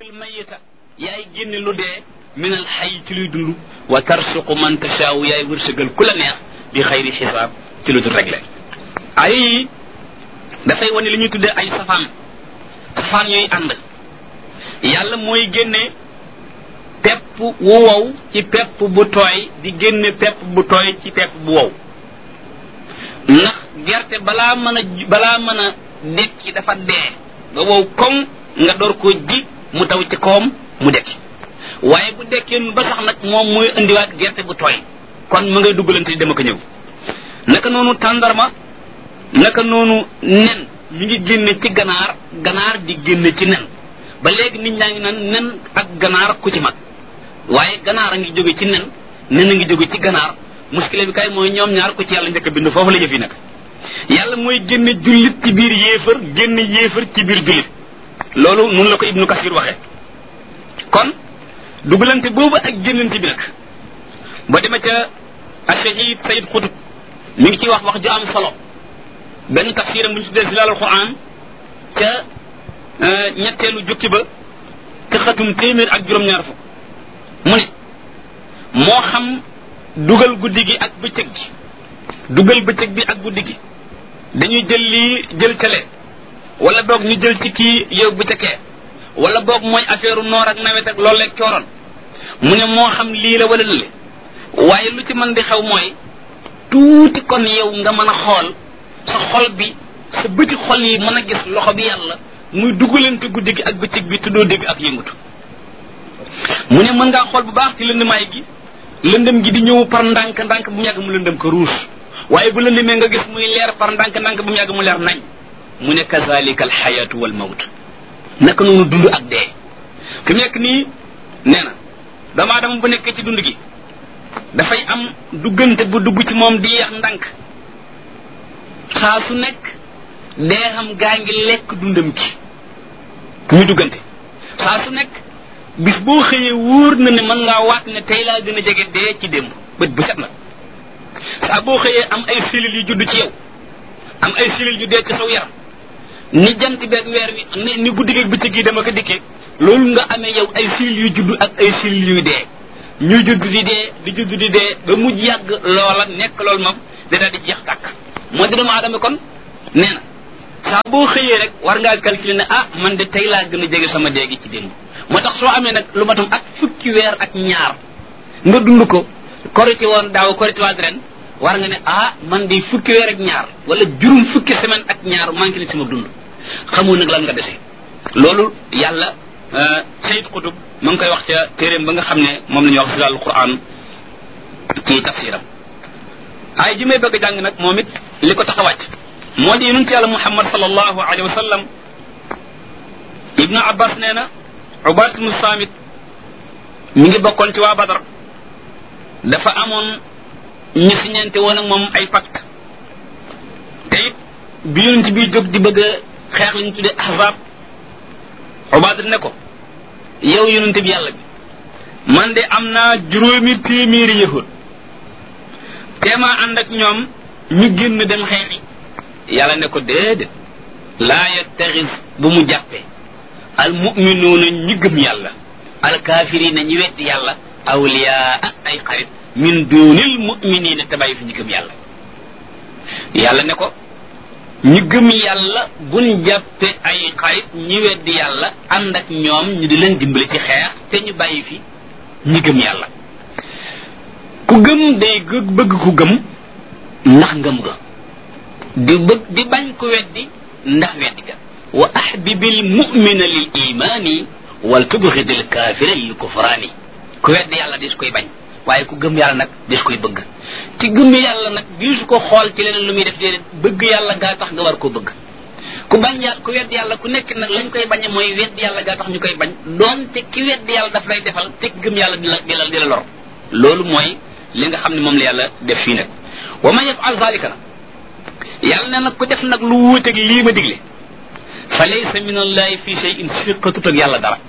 tuxrijul mayita yaay génne lu dee min al xay ci luy dund wa tarsuqu man tashaaw yaay wërsëgal ku la neex bi xayri xisaab ci lu dul réglé ay dafay wane li ñuy tuddee ay safaan yooyu ànd yàlla mooy génne pepp wu wow ci pepp bu tooy di génne pepp bu tooy ci pepp bu wow ndax gerte balaa mën a dekki dafa dee nga wow koŋ nga door koo ji mu taw ci kawam mu dekki waaye bu dekkee ba sax nag moom mooy indiwaat gerte bu tooy kon mu ngay duggalante di dem ak ñëw naka noonu tàndarma naka noonu nen mi ngi génne ci ganaar di génne ci nen ba léegi nit ñaa ngi naan nen ak ganaar ku ci mag waaye ganaar a ngi jóge ci nen a ngi jóge ci ganaar muskile bi kay mooy ñoom ñaar ku ci yàlla njëkk a bind foofu la jëf yi nag yàlla mooy génne jullit ci biir yéefar génne yéefar ci biir jullit loolu noonu la ko ibnu kasir waxe kon dugalante boobu ak génnante bi nag ba demee ca ashahid sayid xutub mi ngi ciy wax ju am solo benn tafsiram bu ñu tuddee zilalul quran ca ñetteelu jukki ba ca xatum téeméer ak juróom-ñaar fukk mu ne moo xam dugal guddi gi ak bëccëg gi dugal bëccëg bi ak guddi gi dañuy jël lii jël cale wala boog ñu jël ci kii yow bu ca kee wala boog mooy affaire noor ak nawet ak loolu leeg cooroon mu ne moo xam lii la wala lële waaye lu ci mën di xew mooy tuuti kon yow nga mën a xool sa xol bi sa bëti xol yi mën a gis loxo bi yàlla muy dugalante guddi gi ak bëccëg bi tuddoo dégg ak yëngatu mu ne mën ngaa xool bu baax ci lëndamaay gi lëndëm gi di ñëw par ndànk-ndànk bu mu yàgg mu lëndëm ko ruus waaye bu lëndëmee nga gis muy leer par ndànk-ndànk bu mu yàgg mu leer nañ mu ne kazalika al xayaatu wal mawt naka noonu dund ak dee fi mu nekk nii nee na doomu aadama bu nekkee ci dund gi dafay am duggante bu dugg ci moom di yeex ndànk saa su nekk dee xam gaa ngi lekk dundam ki muy duggante saa su nekk bis boo xëyee wóor na ne mën ngaa waat ne tey laa gën a jege dee ci démb bët bu set nag saa boo xëyee am ay cellules yu judd ci yow am ay cellules yu dee ci saw yaram ni jant beeg weer wi ni guddi geeg bëccëg gi dama ko dikkee loolu nga amee yow ay cellules yu judd ak ay cellules yuy dee ñuy judd di dee di judd di dee ba mujj yàgg loola nekk loolu moom da daal di jeex tàkk moo di doomu aadama kon nee na saa boo xëyee rek war ngaa calculer ne man de tey laa gën a jege sama dee gi ci démb moo tax soo amee nag lu matam ak fukki weer ak ñaar nga dund ko korité woon daaw korité waat ren war nga ne man de fukki weer ak ñaar wala juróom fukki semaine ak ñaar manqué na sama dund xamoo nag lan nga dese loolu yàlla sayid xutub ma ngi koy wax ca téeréem ba nga xam ne moom la ñuy wax zilalul quran ci tafsiram ay ji may bëgg a jàng nag moom it li ko tax a wàcc moo di yonent yàlla muhammad sallallahu alayhi wa sallam ibnu abbas nee na ubaat ibnu saamit mi ngi bokkoon ci waa badar dafa amoon ñu siñente woon ak moom ay pacte te it bi yonent bi jóg di bëgg a xeex li ñu tuddee ahzab ubaat ne ko yow yonent bi yàlla bi man de am naa juróomi téeméeri yahud teema ànd ak ñoom ñu génn dem xeexi yàlla ne ko déedéet laa yattaxis bu mu jàppee al muminuuna ñi gëm yàlla al kaafiriina ñi weddi yàlla awliyaa ay xarit min duunil muminina te bàyyi fi ñi gëm yàlla yàlla ne ko ñi gëm yàlla buñ jàppe ay xarit ñi weddi yàlla ànd ak ñoom ñu di leen dimbali ci xeex te ñu bàyyi fi ñi gëm yàlla ku gëm day bëgg ku gëm ndax ngëm ga di bañ ko weddi ndax weddi ga wa ahbibil mu'mina lil imani wal tubghidil kafira lil kufrani ku weddi yàlla dis koy bañ waaye ku gëm yàlla nag dis koy bëgg ci gëm yàlla nag disu ko xool ci leneen lu muy def déedéet bëgg yàlla gaa tax nga war koo bëgg ku bañ yàlla ku weddi yàlla ku nekk nag lañ koy bañe mooy weddi yàlla gaa tax ñu koy bañ doonte ki weddi yàlla daf lay defal te gëm yàlla di la lor loolu mooy li nga xam ne moom la yàlla def fii nag wa man yaf'al zalika nag yàlla ne nag ku def nag lu wuuteeg lii ma digle fa laysa min allahi fi shay'in siqatut ak yàlla dara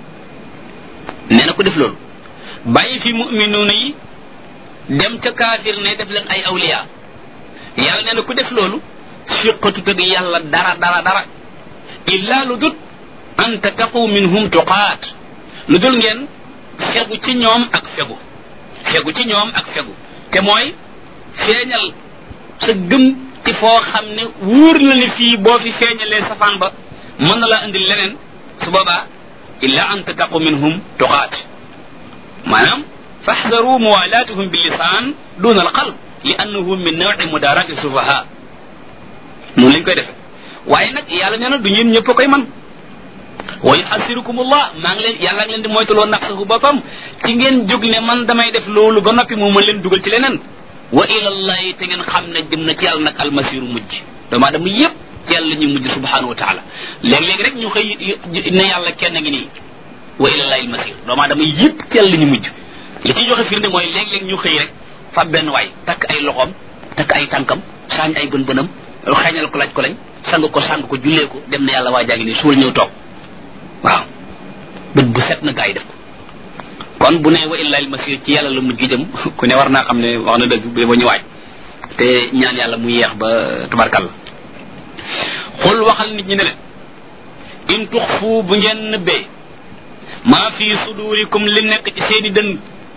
nee na ku def loolu bàyyi fi muminuuna yi dem ca kaafir ne def leen ay awliya yàlla nee na ku def loolu siqatut ak yàlla dara illa lu dut an tattaqu minhum tuqaat lu dul ngeen fegu ci ñoom ak fegu ci ñoom ak fegu te mooy feeñal sa gëm ci foo xam ne wóor na li fii boo fi feeñalee safaan ba mën na laa indil leneen su boobaa illa an tattaqu minhum tuqaat maanaam faxdaru muwalaatuhum bil lisaan duna al qalb li annahu min nawi mudarati sufaha noonu lañ koy defe waaye nag yàlla nee na du ñeen ñëpp a koy man wa yuhasirukumullah maa ngi leen yàlla ngi leen di moytuloo naqsahu boppam ci ngeen jóg ne man damay def loolu ba noppi moo mën leen dugal ci leneen wa ilallahi te ngeen xam ne jëm na ci yàlla nag almasiru mujj doomu aadama yépp ci yàlla ñu mujj subhanahu wa taala léeg-léeg rek ñu xëy ne yàlla kenn ngi nii wa ilallahi almasir doomu aadama yépp ci yàlla ñu mujj li ciy joxe firnde mooy léeg-léeg ñu xëy rek fa benn waay takk ay loxoom takk ay tànkam saañ ay bën bënam xeeñal ko laaj ko lañ sang ko jullee ko dem na yàlla waa jaa ngi nii suul ñëw toog waaw bët bu set na gaa yi def ko kon bu ne wa illahi almasir ci yàlla la mujj jëm ku ne war naa xam ne wax na dëgg ba ñu waaj te ñaan yàlla mu yeex ba tubarkal xul waxal nit ñi ne leen in tuxfu bu ngeen nëbbee maa fi sudurikum li nekk ci seeni dënn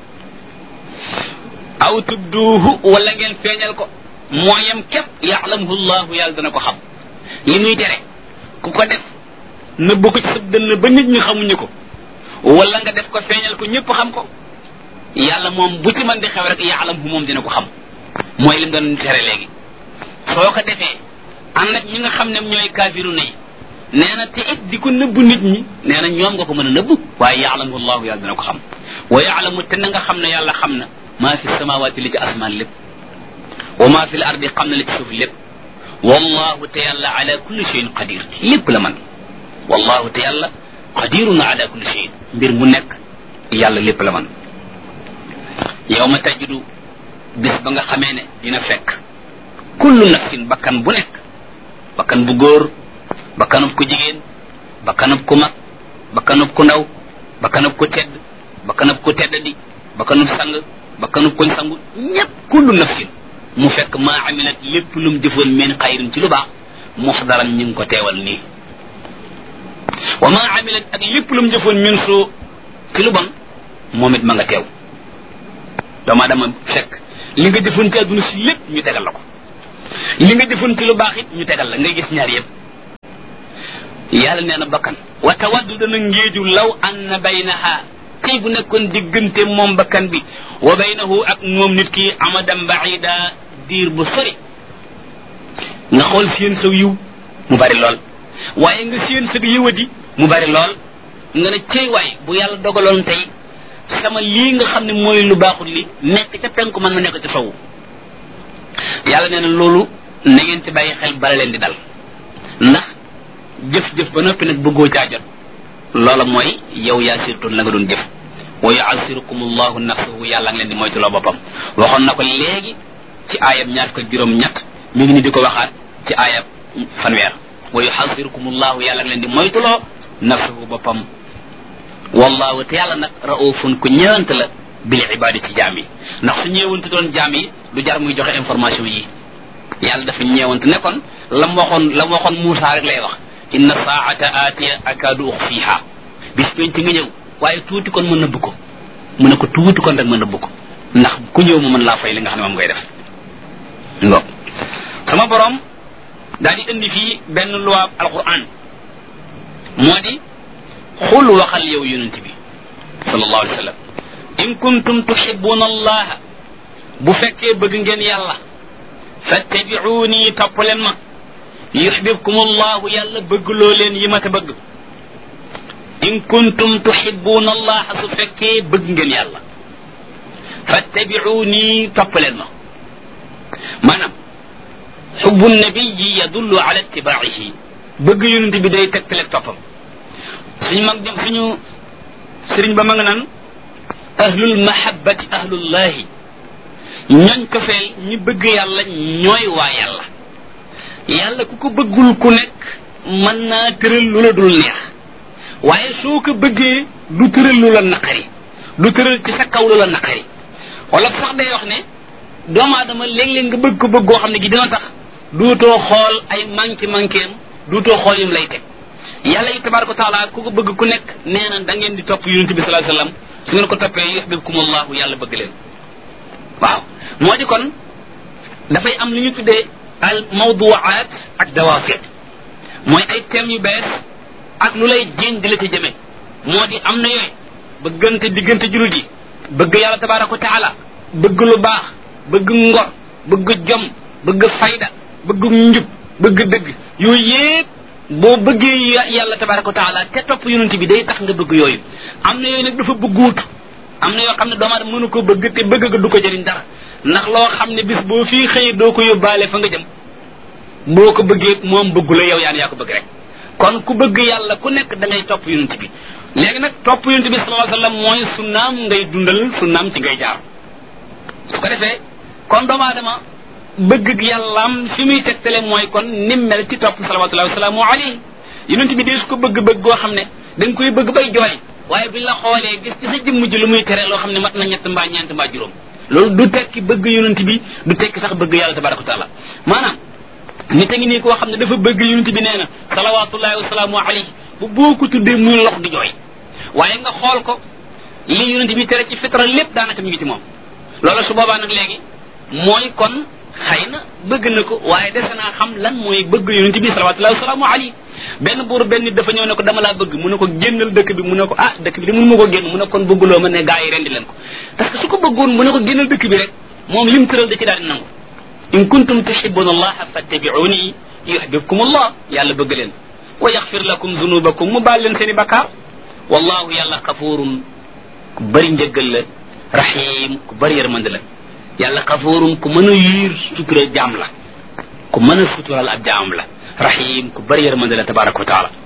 aw tubduuhu wala ngeen feeñal ko mooyam képp yaalamuhu llahu yàlla dana ko xam li muy tere ku ko def nëbb ko ci sa dënn ba nit ñi xamuñu ko wala nga def ko feeñal ko ñëpp xam ko yàlla moom bu ci mën di xew rek yaalamuhu moom dina ko xam mooy lim doon tere léegi soo ko defee ànd ak ñi nga xam ne ñooy kaafiru ne nee na te it di ko nëbb nit ñi nee na ñoom nga ko mën a nëbb waaye yaalamuhu llahu yàlla dina ko xam wa yaalamu te na nga xam ne yàlla xam na maa fi samawaati li ci asmaan lépp wa maa fi l ardi xam na li ci suuf lépp wallahu te yàlla ala kulli shay'in qadir lépp la man wallahu te yàlla qadirun ala kulli shay'in mbir mu nekk yàlla lépp la man yawma tajidu bis ba nga xamee ne dina fekk kullu nafsin bakkan bu nekk bakkan bu góor bakkanub ku jigéen bakkanub ku mag bakkanub ku ndaw bakkanub ku tedd bakkanub ku teddadi bakkanub sang bakkanub kuñ sangu ñépp kullu nafsin mu fekk maa amilat lépp lum jëfoon min xayrin ci lu baax muxdaran ñu ngi ko teewal nii wa maa amilat ak lépp lum jëfoon min suu ci lu bon moom it ma nga teew doomu dama fekk li nga jëfoon ci àdduna si lépp ñu tegal la ko li nga jëfoon ci lu baax it ñu tegal la ngay gis ñaar yëpp yàlla nee na bakkan wa tawaddu dana ngéeju law anna baynaha tey bu nekkoon diggante moom bakkan bi wa baynahu ak moom nit ki amadan baida diir bu sori nga xool seen saw yiw mu bari lool waaye nga seen sa yiwadi mu bari lool nga ne cey waay bu yàlla dogaloon tey sama lii nga xam ne mooy lu baaxul li nekk ca penku man ma nekk ca sowu yàlla nee na loolu na ngeen ci bàyyi xel bala leen di dal ndax jëf-jëf ba noppi nag bëggoo caa jot loola mooy yow yaa sirtoon la nga doon jëf wa yu'assirukum allahu nafsahu yàlla ngi leen di moytuloo boppam waxoon na ko léegi ci aayab ñaar ko juróom-ñett mi ngi ni di ko waxaat ci aayab fanweer wa yu'assirukum allahu yàlla ngi leen di moytuloo nafsahu boppam wallahu te yàlla nag raufun ku ñëwant la bil ibadi ci jaam yi ndax su ñëwante doon jaam yi du jar muy joxe information yi yàlla dafa ñëwante ne kon lam waxoon Muusaa rek lay wax inna saata atiya akadu ukhfiha bis penc nga ñëw waaye tuuti kon ma nëbb ko mu ne ko tuuti kon rek ma nëbb ko ndax ku ñëw mu mën laa fay li nga xam ne moom ngay def ngo sama borom daal di indi fii benn loi alquran moo di xul waxal yow yonent bi sallallahu alayhi wa sallam in kuntum tuhibbuna allaha bu fekkee bëgg ngeen yàlla fattabi'uni topp leen ma yuhibbukum allahu yàlla bëgg loo leen yi ma ta bëgg in kuntum tuhibbuna allaha su fekkee bëgg ngeen yàlla fattabi'uni topp leen ma maanaam xubbu nabiyi yadullu ala ittiba'ihi bëgg yonent bi day tegtale toppam suñu mag jëm suñu sëriñ ba ma nga naan ahlul mahabbati ahlullahi ñooñ ko feel ñi bëgg yàlla ñooy waa yàlla yàlla ku ko bëggul ku nekk mën naa tëral lu la dul neex waaye soo ko bëggee du tëral lu la naqari du tëral ci sa kaw lu la naqari wala sax day wax ne doomu aadama léeg-léeg nga bëgg ko bëgg goo xam ne gi dina tax duutoo xool ay manqué am duutoo xool yim lay teg yàlla yi tabaraka wa taala ku ko bëgg ku nekk nee na da ngeen di topp yonent bi sallallahu alayhi wasallam su ngeen ko toppee yuhibbukumullahu yàlla bëgg leen waaw moo di kon dafay am lu ñu tuddee al mawduwaat ak dawaafi mooy ay thèmes yu bees ak lu lay jéem di la ci jëme moo di am na yooyu bëggante diggante jullit yi bëgg yàlla tabaraka wa taala bëgg lu baax bëgg ngor bëgg jom bëgg fayda bëgg njub bëgg dëgg yooyu yépp boo bëggee yàlla tabaraka wa taala te topp yonent bi day tax nga bëgg yooyu am na yooyu nag dafa bëgguut am na yoo xam ne doomu aadama mënu ko bëgg te bëgg ga du ko jëriñ dara ndax loo xam ne bis boo fii xëyee doo ko yóbbaale fa nga jëm boo ko bëggee moom bëggu la yow yaa ko bëgg rek kon ku bëgg yàlla ku nekk da ngay topp yonent bi léegi nag topp yonent bi sallallahu alayhi wasallam mooy sunnaam ngay dundal sunnaam ci ngay jaar su ko defee kon doomu aadama bëgg yàllaam fi muy tegtale mooy kon nim mel ci topp salawatullahi wasalaamu alayhi yonent bi dee su ko bëgg-bëgg goo xam ne da nga koy bëgg bay jooy waaye buñ la xoolee gis ci sa jëmm ji lu muy tere loo xam ne mat na ñett mbaa ñeent mbaa juróom loolu du tekki bëgg yonent bi du tekki sax bëgg yàlla tabaraka wa taala maanaam nit a ngi nii koo xam ne dafa bëgg yonent bi nee na salawatullahi wasalaamu alayhi bu boo ko tuddee muy lox di jooy waaye nga xool ko li yonent bi tere ci fitra lépp daanaka mi ngi ci moom loolu su boobaa nag léegi mooy kon xëy na bëgg na ko waaye dese naa xam lan mooy bëgg yonent bi salawatullahi wasalaamu alayhi benn buur benn nit dafa ñëw ne ko dama laa bëgg mu ne ko génnal dëkk bi mu ne ko dëkk bi de mënu ma ko génn mu ne kon bëgguloo ma ne gaa yi rendi leen ko parce que su ko bëggoon mu ne ko génnal dëkk bi rek moom lim tëral da ci daal di nangu in kuntum tuhibbuna allaha fattabi'uni yuhibbukum allah yàlla bëgg leen wa yaghfir lakum zunubakum mu baal leen seen i bakkaar wallahu yàlla xafuurun ku bëri njëggal la rahim ku bëri yërmande la yàlla xafuurun ku mën a yiir sutura jaam la ku mën a sutural ab jaam la rahim ku bëri yërmande la tabaraka wa taala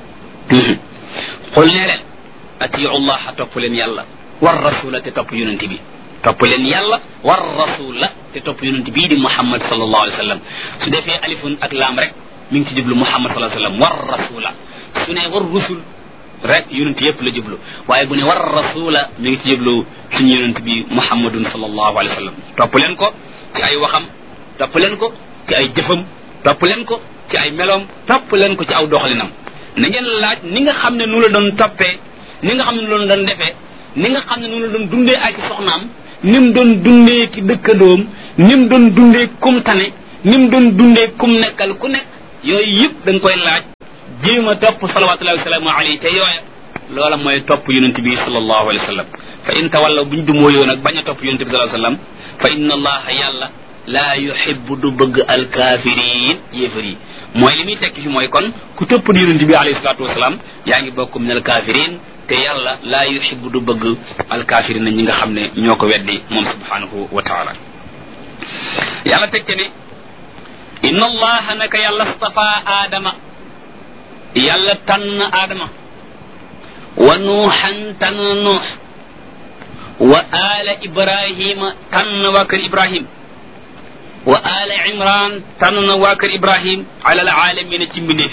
xul nee leen atiu llaha topp leen yàlla war rasula te topp yonent bi topp leen yàlla war rasula te topp yonent bii di muhammad sallallahu alayhi wa sallam su defee alifun ak laam rek mi ngi ci jublu muhammad sallallahu alayhi wa sallam war rasula su ne war rusul rek yonent yëpp la jublu waaye bu ne war rasula mi ngi ci jublu suñu yonent bi muhammadun sallallahu alayhi wa sallam topp leen ko ci ay waxam topp leen ko ci ay jëfam topp leen ko ci ay meloom topp leen ko ci aw doxalinam na ngeen laaj ni nga xam ne nu la doon toppee ni nga xam ne nu la doon defee ni nga xam ne nu la doon dundee ak soxnaam ni mu doon dundee ki dëkkandoom ni mu doon dundee kum tane ni mu doon dundee kum nekkal ku nekk yooyu yëpp da nga koy laaj jéem a topp salawatullahi wasalaamu alayhi te yooya loola mooy topp yonent bi sallallahu alayhi wa sallam fa in tawallaw buñ dumóoyoo nag bañ a topp yonent bi sallallahu alayhi wa sallam fa inna allaha yàlla laa yuhibbu du bëgg alkaafiriin yéefar yi mooy li muy tekki fi mooy kon ku topp di yonent bi alayhi salatu wasalaam yaa ngi bokk min alkaafiriin te yàlla laa yuhibbu du bëgg alkaafiriin ñi nga xam ne ñoo ko weddi moom subhanahu wa taala yàlla teg te ne inna allaha naka yàlla stafa aadama yàlla tànn aadama wa nuuxan tànn nuux wa ala ibrahima tànn waa kër ibrahim wa ala imran tànn waa kër ibrahim ala alalamina ci mbindeefi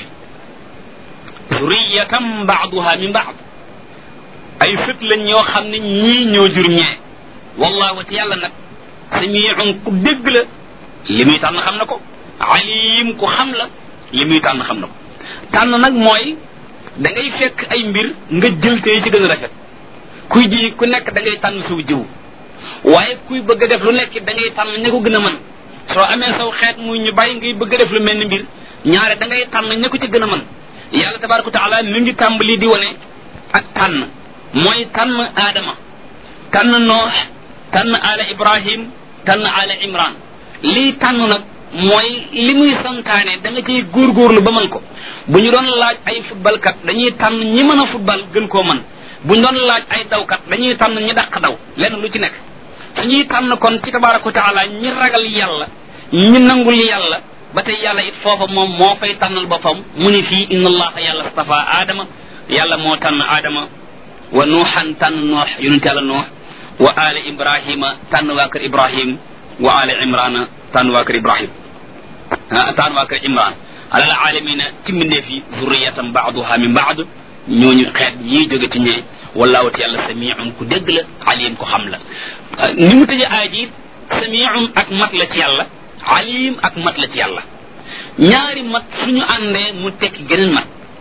zuriyatan baaduha min baad ay sët lañ ñoo xam ne ñii ñoo jur ñee wallahu te yàlla nag samiun ku dégg la li muy tànn xam na ko alim ku xam la li muy tànn xam na ko tànn nag mooy da ngay fekk ay mbir nga jël tey ci gën a rafet kuy ji ku nekk da ngay tànn suuf jiw waaye kuy bëgg a def lu nekk da ngay tànn ña ko gën a mën soo amee saw xeet muy ñu bàyyi ngay bëgg a def lu mel ni mbir ñaare da ngay tànn ña ko ci gën a mën yàlla tabaraka wa taala mi ngi tàmbali di wane ak tànn mooy tànn aadama tànn noox tànn ala ibrahim tànn ala imran lii tànn nag mooy li muy santaane da nga ciy góorgóorlu ba mën ko bu ñu doon laaj ay footballkat dañuy tànn ñi mën a football gën koo mën bu ñu doon laaj ay dawkat dañuy tànn ñi dàq daw lenn lu ci nekk suñuy tànn kon ci tabaraka wa taala ñi ragal yàlla ñi nangul yàlla ba tey yàlla it foofa moom moo fay tànnal boppam mu ni fii inna allaha yàlla stafa aadama yàlla moo tànn aadama wa nuuxan tànn noox yonent yàlla noox wa ala ibrahima tànn waa kër ibrahim wa ala imrana tànn waa kër ibrahim tànn waa kër imran alal alamina ci mbindeef yi zurriyatan baaduha min baad ñooñu xeet ñii jóge ci ñee wallahu te yàlla samiun ku dégg la alim ku xam la ni mu tëjee aay ji samiun ak mat la ci yàlla alim ak mat la ci yàlla ñaari mat suñu àndee mu tekki geneen mat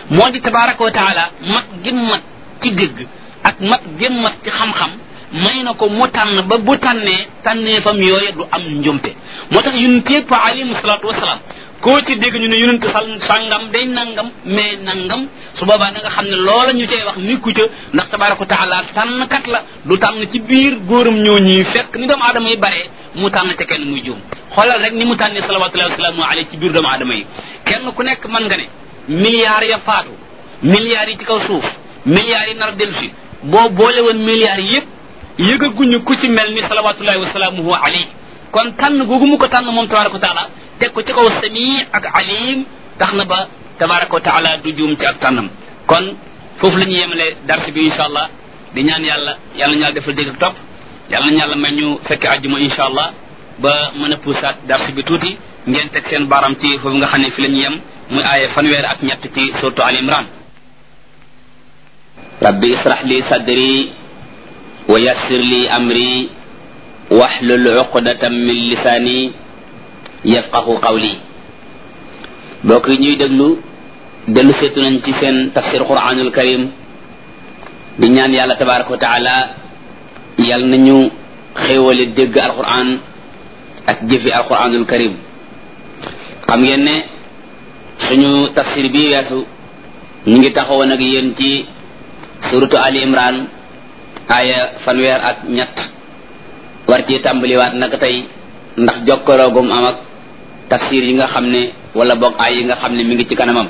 moo di tabaraka wa taala mat gim mat ci dégg ak mat gim mat ci xam-xam may na ko mu tànn ba bu tànnee fam yooye du am njumte moo tax yonent yépp alayhi salaatu wasalaam koo ci dégg ñu ne yonent sàngam day nangam mais nangam su boobaa da nga xam ne loola ñu cay wax nikku ca ndax tabaraka wa taala tànnkat la du tànn ci biir góoram ñoo ñi fekk ni doomu aadama yi bare mu tànn ca kenn muy juum xoolal rek ni mu tànnee salawatullahi wasalaamu alayhi ci biir doomu aadama yi kenn ku nekk mën nga ne milliards ya faatu milliards yi ci kaw suuf milliards yi nar a dellu si boo boole woon milliards yépp yëgaguñu ku ci mel ni salawatullahi wasalaamuhu alayhi kon tànn googu mu ko tànn moom tabaraka wa taala teg ko ci kaw sami ak alim tax na ba tabaraka wa taala du juum ci ak tànnam kon foofu la ñu yemale darsi bi insha allah di ñaan yàlla ñu yàlla defal dégg ak topp yàlla nañu yàlla may ñu fekke àjjuma insha allah ba mën a puusaat darsi bi tuuti ngeen teg seen baram ci foofu nga xam ne fi la ñu yem muy aaya fanweer ak ñett ci suratu al imran rabbi israh li sadri wa yassir li amri wahlul uqdatan min lisani yafqahu qawli bokk yi ñuy dellu seetu nañ ci seen tafsir quranul karim di ñaan yàlla tabaraka wa taala yàlla nañu xéewale dégg alquran ak jëfi alquranul karim xam ngeen ne suñu tafsir bi weesu ñu ngi taxawoon ak yéen ci suratu ali imran aaya fanweer ak ñett war ci tàmbaliwaat naka tey ndax jokkaloogum am ak tafsir yi nga xam ne wala boog ay yi nga xam ne mi ngi ci kanamam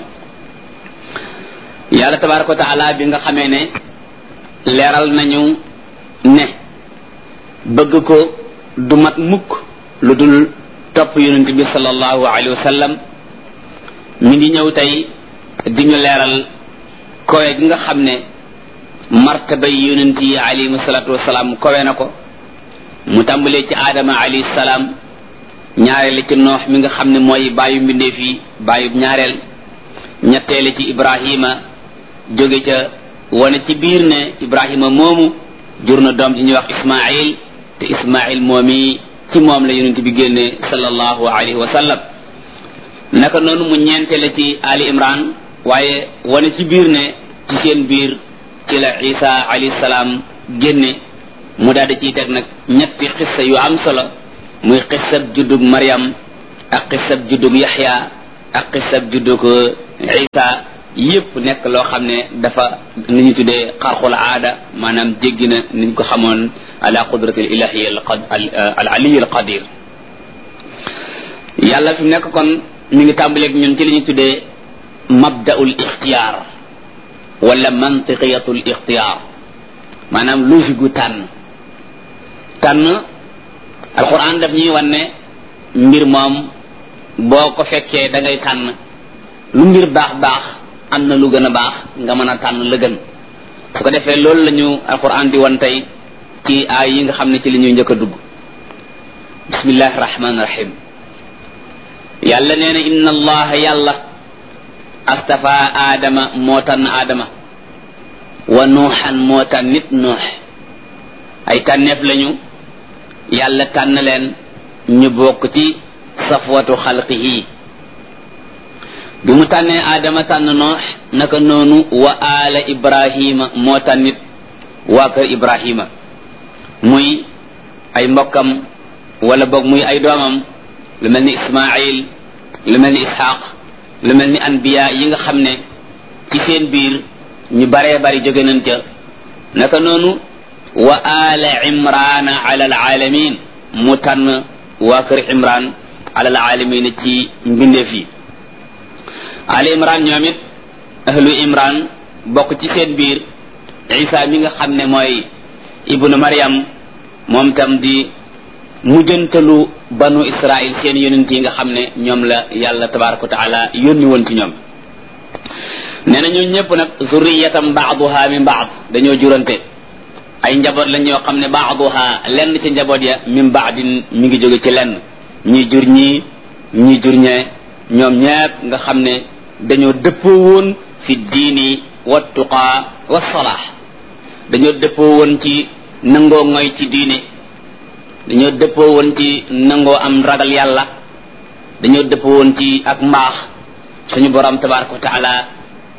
yàlla tabaraka wa taala bi nga xamee ne leeral nañu ne bëgg ko du mat mukk lu dul topp yonent bi sallallahu alayhi wa sallam mi ngi ñëw tey di ñu leeral kowe gi nga xam ne martaba yonent yi alayhi salatu wasalaam kowe na ko mu tàmbalee ci aadama alayhi salaam ñaareel ci noox mi nga xam ne mooy bàyyu mbindeef yi bàyyu ñaareel ñetteele ci ibrahima jóge ca wane ci biir ne ibrahima moomu jur na doom ji ñuy wax ismail te ismail moomi ci moom la yonent bi génne sallallahu alayhi wa sallam naka noonu mu ñeenteele ci ali imran waaye wane ci biir ne ci seen biir ci la isa alayhi salaam génne mu daal di ciy teg nag ñetti xissa yu am solo muy xissab juddug maryam ak xissab juddug yaxya ak xissab juddug isa yépp nekk loo xam ne dafa ni ñu tuddee xarxul aada maanaam jéggi na niñ ko xamoon ala qudrati al ilahi al aliy al qadir yàlla fi mu nekk kon mi ngi tàmbaleeg ñun ci li ñu tuddee mabda'ul ixtiyaar wala mantiqiyatul ixtiyaar maanaam logique gu tànn alquran daf ñuy wan ne mbir moom boo ko fekkee da ngay tànn lu mbir baax am na lu gën a baax nga mën a tànn la gën su ko defee loolu la ñu alquran di wan tey ci aay yi nga xam ne ci li ñuy njëkk a dugg bismillahi rahmaani rahim yàlla nee na inna allaha yàlla astafa aadama moo tànn aadama wa nuuxan moo tànn nit nuux ay tànneef lañu yàlla tànn leen ñu bokk ci safwatu xalqihi bi mu tànnee aadama tànn noox naka noonu wa ala ibrahima moo tànnit waa kër ibrahima muy ay mbokkam wala boog muy ay doomam lu mel ni ismail lu mel ni ishaq lu mel ni anbiya yi nga xam ne ci seen biir ñu baree bari jóge nañ ca naka noonu wa ala imrana ala alalamin mu tànn waa kër imran ala alalamin ci mbindeef yi ala imran ñoom it ahlu imran bokk ci seen biir isa mi nga xam ne mooy ibnu maryam moom tam di mujjantalu banu israil seen yonent yi nga xam ne ñoom la yàlla tabaraka wa taala yónni woon ci ñoom nee na ñoo ñëpp nag zurriyatam baaduha min baad dañoo jurante ay njaboot lañ ñoo xam ne baaduha lenn ci njaboot ya min baadin mi ngi jóge ci lenn ñi jur ñi jur ñee ñoom ñëpp nga xam ne dañoo dëppoo woon fi diini wa tuqaa wa salaax dañoo dëppoo woon ci nangoo ngoy ci diine dañoo dëppoo woon ci nangoo am ragal yàlla dañoo dëppoo woon ci ak mbaax suñu borom tabaraka wa taala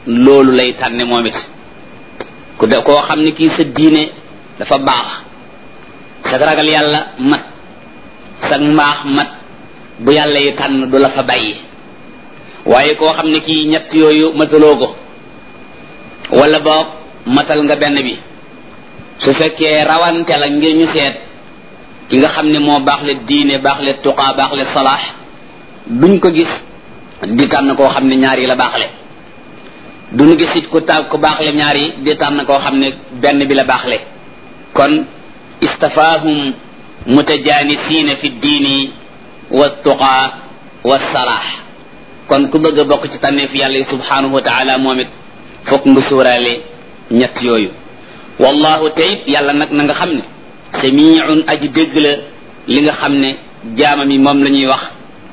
loolu lay tànne moom it ku de koo xam ne kii sa diine dafa baax sa ragal yàlla mat sa mbaax mat bu yàlla yi tànn du la fa bàyyi waaye koo xam ne kii ñett yooyu mataloo ko wala boog matal nga benn bi su fekkee rawante la ngir ñu seet ki nga xam ne moo baax le diine baax le tuqaa baax le salaax duñ ko gis di tànn koo xam ne ñaar yi la baaxle duñu gis it ku baaxle ñaar yi di tànn koo xam ne benn bi la baaxle kon istafaahum mutajanisiina fi diini wa tuqaa wa salaax kon ku bëgg a bokk ci tànneef yàlla yi subhanahu wa taala moom it fokk nga suuraale ñett yooyu wallahu tayit yàlla nag na nga xam ne samiun aji dégg la li nga xam ne jaamam yi moom la ñuy wax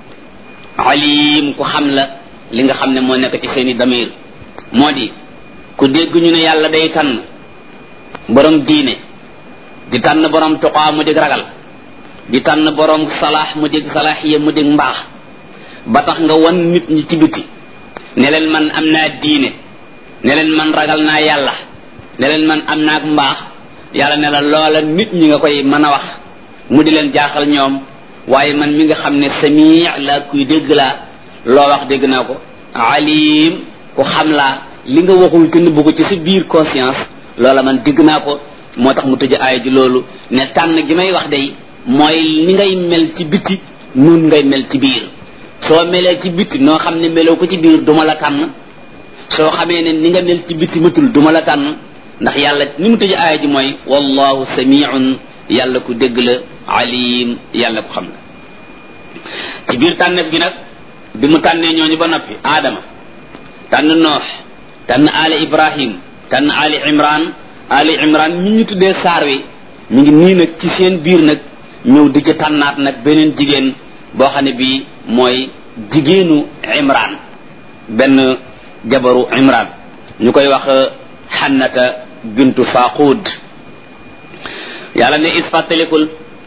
alim ku xam la li nga xam ne moo nekk ci seeni damir moo di ku dégg ñu ne yàlla day tànn borom diine di tànn borom tuqaa mu dégg ragal di tànn borom salaax mu dégg salaaxiya mu dégg mbaax ba tax nga wan nit ñi ci biti ne leen man am naa diine ne leen man ragal naa yàlla ne leen man am naa ak mbaax yàlla ne la loola nit ñi nga koy mën a wax mu di leen jaaxal ñoom waaye man mi nga xam ne samii la kuy dégg laa loo wax dégg naa ko alim ku xam laa li nga waxul te nëbbu ko ci sa biir conscience loola man dégg naa ko moo tax mu tëj aaya ji loolu ne tànn gi may wax day mooy ni ngay mel ci biti nun ngay mel ci biir soo melee ci biti noo xam ne meloo ko ci biir duma la tànn soo xamee ne ni nga mel ci biti matul duma la tànn ndax yàlla ni mu tëj aaya ji mooy wallahu samiun yàlla ku dégg la alim yàlla ku xam la ci biir tànneef gi nag bi mu tànnee ñooñu ba noppi aadama tànn noox tànn ali ibrahim tànn ali imran ñi ñu tuddee saar wi ñu ngi nii nag ci seen biir nag ñëw di ca tànnaat nag beneen jigéen boo xam ne bii mooy jigéenu imran benn jabaru imran ñu koy wax xannata bintu faqud yàlla ne is fàttalikul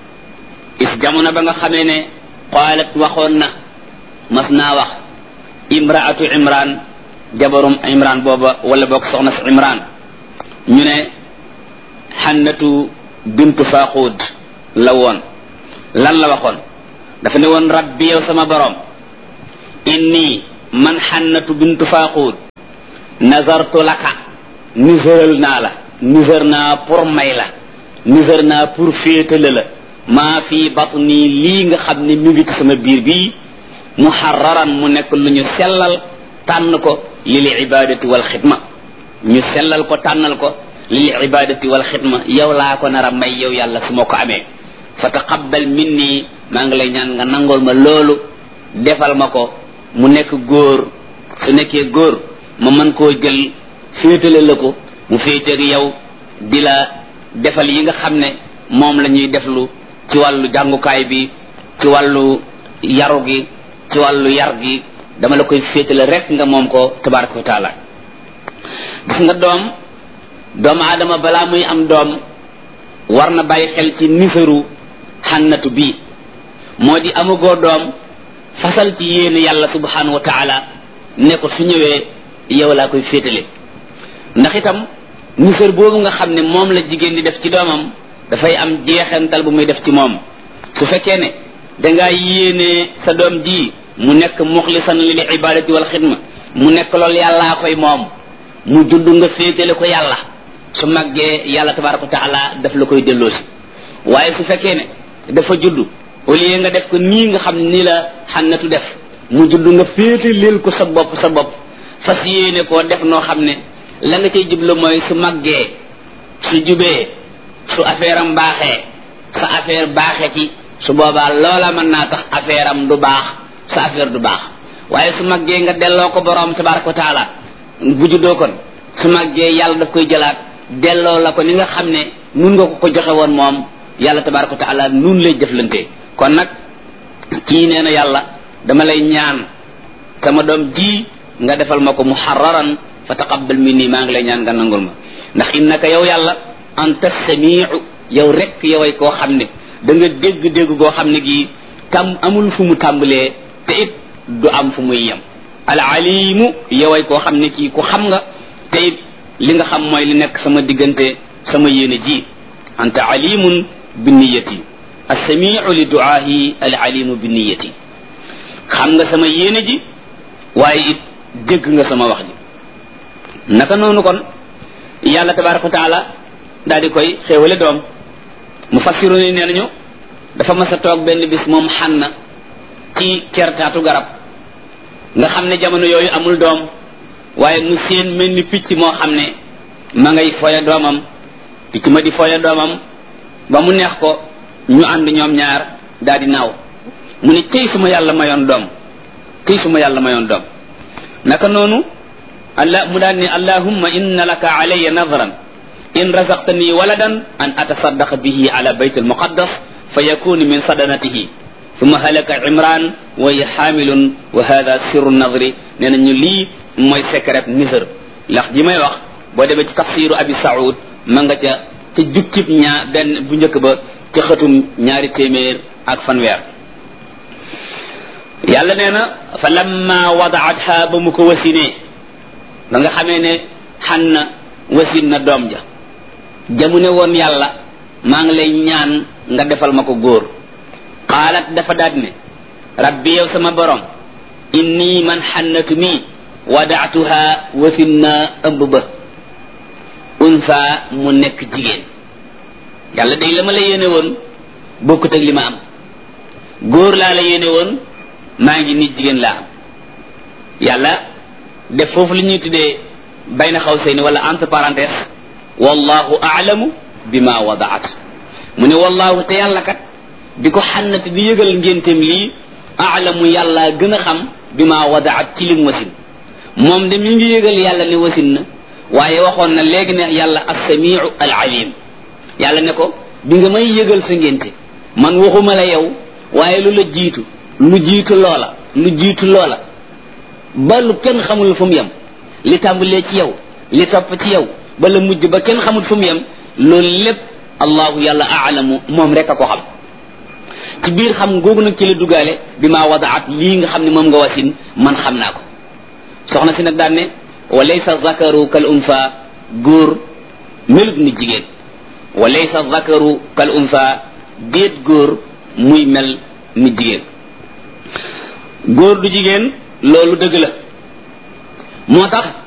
is jamono ba nga xamee ne qaalat waxoon na mas naa wax imraatu imran jabarum imran booba wala boog soxna si imran ñu ne xannatu bintu faqud la woon lan la waxoon dafa ne woon rabbi yow sama borom inni man xannatu bintu faqud nazartu laka nisëral naa la nisër naa pour may la nisër naa pour féetale la maa fi batni lii nga xam ne mi ngi ci sama biir bii muharraran mu nekk lu ñu sellal tànn ko lil ibadati wal xidma ñu sellal ko tànnal ko lil ibadati wal xidma yow laa ko nar a may yow yàlla su ma ko amee fa taqabbal minni maa ngi lay ñaan nga nangool ma loolu defal ma ko mu nekk góor su nekkee góor ma mën koo jël féetale la ko mu féeteeg yow di la defal yi nga xam ne moom la ñuy deflu ci wàllu jàngukaay bi ci wàllu yaru gi ci wàllu yar gi dama la koy féetale rek nga moom ko tabaraka wa taala gis nga doomu aadama balaa muy am doom war na bàyyi xel ci nisaru xannatu bii moo di amagoo doom fasal ci yéene yàlla subhanahu wa taala ne ko su ñëwee yow laa koy féetale ndax itam nisar boobu nga xam ne moom la jigéen di def ci doomam dafay am jeexantal bu muy def ci moom su fekkee ne dangaa yéene sa doom ji mu nekk muxlisan lil ibadati wal xidma mu nekk loolu yàllaa koy moom mu judd nga féetale ko yàlla su màggee yàlla tabaraka wa taala daf la koy delloosi waaye su fekkee ne dafa judd au lieu nga def ko nii nga xam ne nii la xannatu def mu judd nga féetaleel ko sa bopp fas yéene koo def noo xam ne la nga cay jublu mooy su màggee su jubee su affaire am baaxee sa affaire baaxee ci su boobaa loola mën naa tax affaire am du baax sa affaire du baax waaye su màggee nga delloo ko borom tabaraka wa taala bu juddoo kon su màggee yàlla daf koy jëlaat delloo la ko ni nga xam ne nun nga ko joxe woon moom yàlla tabaraka wa taala nun lay jëflante kon nag kii nee na yàlla dama lay ñaan sama doom ji nga defal ma ko muharraran fa taqabbal minni maa ngi lay ñaan nga nangul ma ndax innaka yow yàlla anta samiu yow rek yoway koo xam ne da nga dégg goo xam ne gii tam amul fu mu tàmbalee te it du am fu muy yem al alimu yoway koo xam ne kii ku xam nga tey li nga xam mooy li nekk sama diggante sama yéene ji anta alimun bi niyati as-sami'u li du'aahi al alimu bi niyati xam nga sama yéene ji waaye it dégg nga sama wax ji naka noonu kon yàlla tabaraka wa taala daal di koy xéewale doom mu fassiru ni nee nañu dafa mas a toog benn bis moom Xanna ci kertaatu garab nga xam ne jamono yooyu amul doom waaye mu seen mel ni picc moo xam ne ma ngay foye doomam picc ma di foye doomam ba mu neex ko ñu ànd ñoom ñaar daal di naaw mu ne cëy suma yàlla mayoon doom cëy suma yàlla mayoon doom naka noonu allah mu daal ne allahumma inna laka alayya nadran in razaqtani waladan an atasaddaqa bihi ala bayt almuqaddas fa yakunu min sadanatihi thumma halaka imran wa hiya hamilun wa hadha sirru nadri nee nañu lii mooy secret nisër ndax ji may wax boo demee ci tafsiru abi saoud ma nga ca jukkib benn bu njëkk ba ca xëtum 2 téeméer ak fanweer yàlla nee na fa lamma wadaatha ba mu ko wasinee ba nga xamee ne Xanna wasin na doom ja jamu ne woon yàlla maa ngi lay ñaan nga defal ma ko góor qaalat dafa daat ne rabbi yow sama borom inni man Xannatu mi wadaatuha wasin na ëmb ba unsa mu nekk jigéen yàlla day la ma la yéene woon bokkut ak li ma am góor laa la yéene woon maa ngi nit jigéen laa am yàlla def foofu li ñuy tuddee bayna xawsayni wala entre parenthèse wallahu a'lamu bima wadaat mu ne wallahu te yàlla kat bi ko Xannati di yëgal ngénteem lii a'lamu yàlla gën a xam bima wadaat ci lim wasin moom de mi ngi yëgal yàlla ne wasin na waaye waxoon na léegi ne yàlla as-sami'u al-alim yàlla ne ko bi nga may yëgal sa ngénte man waxuma la yow waaye lu la jiitu lu jiitu loola ba lu kenn xamul fu mu yem li tàmbalee ci yow li topp ci yow ba la mujj ba kenn xamul fu mu yem loolu lépp allahu yàlla aalamu moom rek a ko xam ci biir xam googu nag ci la dugaale bi ma wadaat lii nga xam ne moom nga wasin man xam naa ko soxna si nag daan ne wa laysa zakaru kal unsa góor melut ni jigéen wa laysa zakaru kal unsa déet góor muy mel ni jigéen góor du jigéen loolu dëgg la moo tax